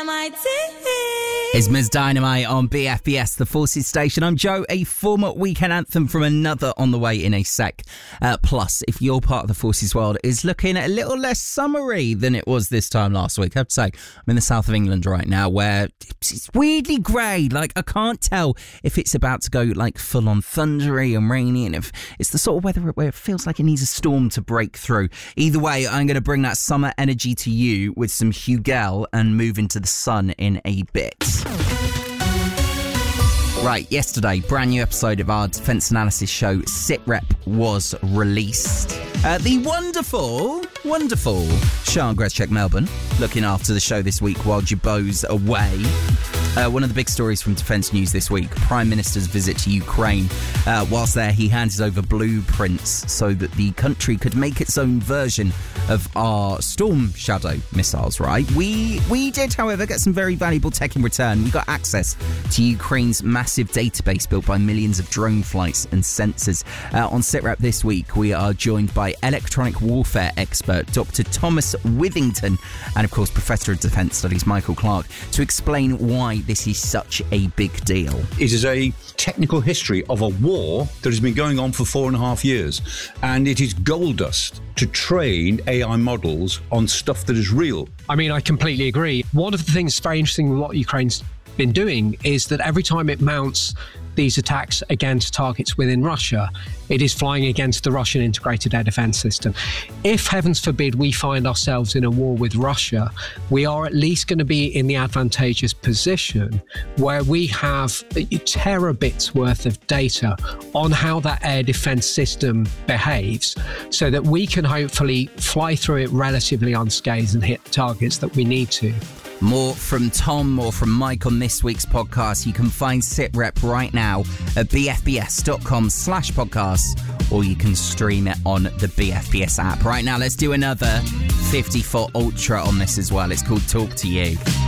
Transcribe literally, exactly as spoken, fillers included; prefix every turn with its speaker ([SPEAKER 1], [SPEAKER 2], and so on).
[SPEAKER 1] Dynamite.
[SPEAKER 2] It's Miz Dynamite on B F B S, the Forces Station. I'm Joe, a former Weekend Anthem from another on the way in a sec. Uh, plus, if your part of the Forces world is looking a little less summery than it was this time last week, I have to say, I'm in the south of England right now where it's weirdly grey. Like, I can't tell if it's about to go like full-on thundery and rainy and if it's the sort of weather where it feels like it needs a storm to break through. Either way, I'm going to bring that summer energy to you with some Hugel and move into the sun in a bit. Right, yesterday, brand new episode of our defence analysis show, SitRep, was released. Uh, the wonderful, wonderful Sian Greszczyk Melbourne, looking after the show this week while Jabot's away. Uh, one of the big stories from Defence News this week, Prime Minister's visit to Ukraine. Uh, whilst there, he handed over blueprints so that the country could make its own version of our Storm Shadow missiles, right? We we did, however, get some very valuable tech in return. We got access to Ukraine's massive database built by millions of drone flights and sensors. Uh, on SitRep this week, we are joined by electronic warfare expert Doctor Thomas Withington and, of course, Professor of Defence Studies Michael Clark to explain why this is such a big deal.
[SPEAKER 3] It is a technical history of a war that has been going on for four and a half years, and it is gold dust to train A I models on stuff that is real.
[SPEAKER 4] I mean, I completely agree. One of the things very interesting with what Ukraine's been doing is that every time it mounts these attacks against targets within Russia, it is flying against the Russian integrated air defense system. If, heavens forbid, we find ourselves in a war with Russia, we are at least going to be in the advantageous position where we have terabits worth of data on how that air defense system behaves so that we can hopefully fly through it relatively unscathed and hit targets that we need to.
[SPEAKER 2] More from Tom, more from Mike on this week's podcast. You can find SitRep right now at bfbs.com slash podcasts, or you can stream it on the B F B S app. Right now, let's do another fifty-foot Ultra on this as well. It's called Talk to You.